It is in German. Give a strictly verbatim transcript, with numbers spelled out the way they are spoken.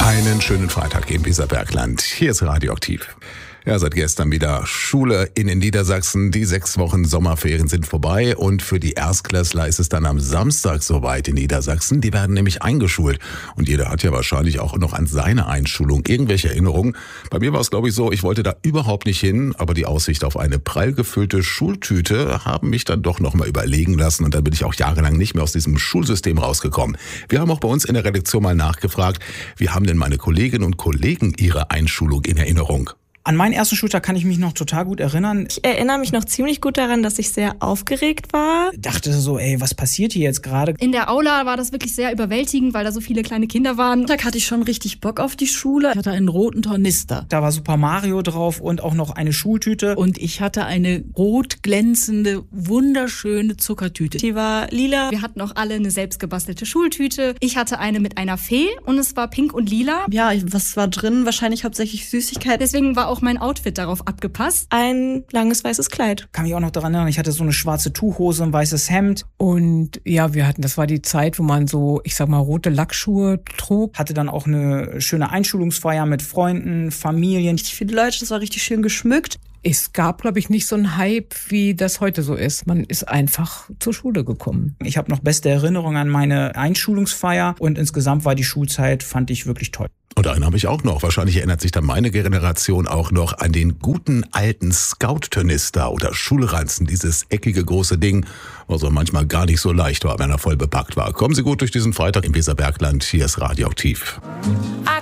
Einen schönen Freitag im Weserbergland. Hier ist Radioaktiv. Ja, seit gestern wieder Schule in den Niedersachsen. Die sechs Wochen Sommerferien sind vorbei und für die Erstklässler ist es dann am Samstag soweit in Niedersachsen. Die werden nämlich eingeschult und jeder hat ja wahrscheinlich auch noch an seine Einschulung irgendwelche Erinnerungen. Bei mir war es, glaube ich, so, ich wollte da überhaupt nicht hin, aber die Aussicht auf eine prall gefüllte Schultüte haben mich dann doch noch mal überlegen lassen und dann bin ich auch jahrelang nicht mehr aus diesem Schulsystem rausgekommen. Wir haben auch bei uns in der Redaktion mal nachgefragt, wie haben denn meine Kolleginnen und Kollegen ihre Einschulung in Erinnerung? An meinen ersten Schultag kann ich mich noch total gut erinnern. Ich erinnere mich noch ziemlich gut daran, dass ich sehr aufgeregt war. Ich dachte so, ey, was passiert hier jetzt gerade? In der Aula war das wirklich sehr überwältigend, weil da so viele kleine Kinder waren. Da hatte ich schon richtig Bock auf die Schule. Ich hatte einen roten Tornister. Da war Super Mario drauf und auch noch eine Schultüte. Und ich hatte eine rot glänzende, wunderschöne Zuckertüte. Die war lila. Wir hatten auch alle eine selbstgebastelte Schultüte. Ich hatte eine mit einer Fee und es war pink und lila. Ja, was war drin? Wahrscheinlich hauptsächlich Süßigkeit. Deswegen war auch mein Outfit darauf abgepasst. Ein langes weißes Kleid. Kann mich auch noch daran erinnern, ich hatte so eine schwarze Tuchhose, ein weißes Hemd. Und ja, wir hatten, das war die Zeit, wo man so, ich sag mal, rote Lackschuhe trug. Hatte dann auch eine schöne Einschulungsfeier mit Freunden, Familien. Richtig viele Leute, das war richtig schön geschmückt. Es gab, glaube ich, nicht so einen Hype, wie das heute so ist. Man ist einfach zur Schule gekommen. Ich habe noch beste Erinnerungen an meine Einschulungsfeier und insgesamt war die Schulzeit, fand ich wirklich toll. Und einen habe ich auch noch. Wahrscheinlich erinnert sich dann meine Generation auch noch an den guten alten Scout-Turnister oder Schulranzen, dieses eckige große Ding, was auch manchmal gar nicht so leicht war, wenn er voll bepackt war. Kommen Sie gut durch diesen Freitag im Weserbergland. Hier ist Radioaktiv.